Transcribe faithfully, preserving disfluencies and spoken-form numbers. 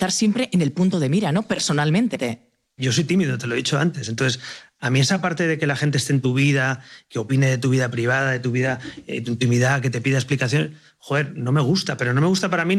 estar siempre en el punto de mira, ¿no? Personalmente. Yo soy tímido, te lo he dicho antes. Entonces, a mí esa parte de que la gente esté en tu vida, que opine de tu vida privada, de tu vida, eh, tu intimidad, que te pida explicaciones, joder, no me gusta, pero no me gusta para mí